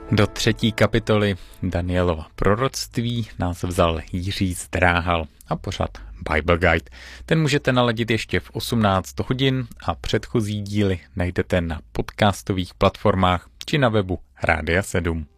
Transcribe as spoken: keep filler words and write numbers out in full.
Do třetí kapitoly Danielova proroctví nás vzal Jiří Zdráhal a pořad Bible Guide. Ten můžete naladit ještě v osmnáct hodin a předchozí díly najdete na podcastových platformách či na webu Rádia sedm.